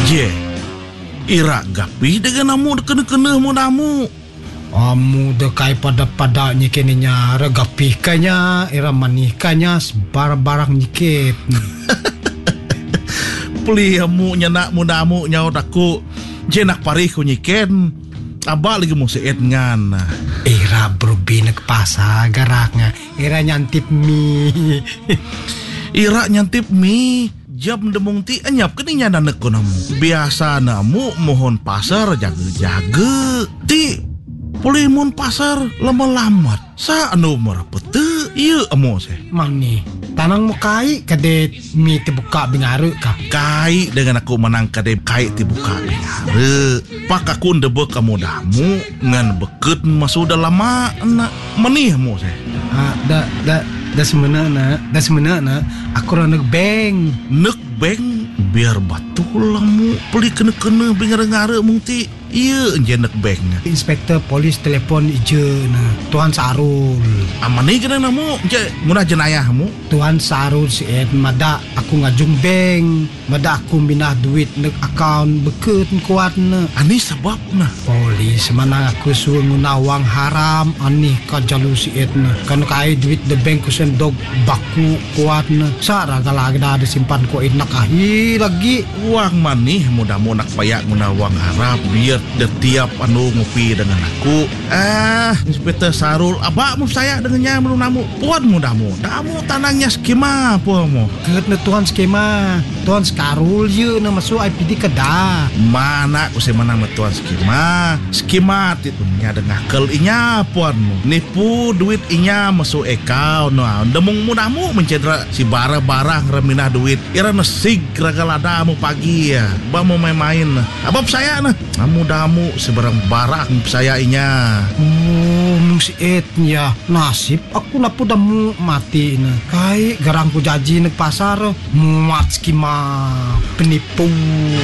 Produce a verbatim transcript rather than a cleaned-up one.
Je, ira gapi dengan namu kena-kena mu namu. Amu dekai pada-pada nyikeninya regapi kanya era manikanya sebarang-barang nyikit. Peli amu nyenak mu namu nyaut aku. Je nak parih ku nyiken. Abak lagi mu seet ngan. Era berbina ke pasar garaknya. Era nyantip mie. Ira nyantip mi jam demung ti anyap keninya nanek ko namu. Biasa namu mohon pasar jaga-jaga. Ti pulih mohon pasar lama-lamat. Sa anu merapete. Iya amo se. Mani tanang mo kai kade mi terbuka bingaru ka. Kai dengan aku menang kade kai tibuka bingare. Pak aku ndebek kamu damu ngan beket masuk dalam lama na menih mo se. Ha da da da sebenarnya da sebenarnya aku ra beng nek beng biar batul lamu peli kena-kena bingare-ngare mung ti. Iya je nek beng. Inspektor polis telefon ije na Tuan Sarul. Amani kena namu je munah jenayahmu. Tuan Sarul si Ed mada aku ngajung beng. Mada aku minah duit nek akaun beket kuat na. Ani sebab na Polis mana aku suruh nguna wang haram ani ka jalu si Ed na. Kan kai duit de bank ku sendok baku kuat na. Sara galagi dah ada simpan ko inak ahi lagi. Wang manih mudah-mudah nak payak munah wang harap biar setiap anu ngopi dengan aku. Ah, Inspektor Sarul, abak mu saya dengannya belum namu. Puan mudah-mudah mu tanangnya skema puan mu. Ket na Tuan skema. Tuan Sarul je na masuk I P D kedah. Mana aku saya menang tuan skema. Skema itu nya dengan kel inya puan mu. Nipu duit inya masuk account. Nah, demung mudamu mencedera si barang-barang reminah duit. Ira nesig ragalada mu pagi ya. Ba mau main-main. Abab saya nah. Mudamu sebarang barang saya inya. Oh, mung si etnya nasib aku napu dah mu mati na. Kai garang ku jaji nek pasar muat skema penipu.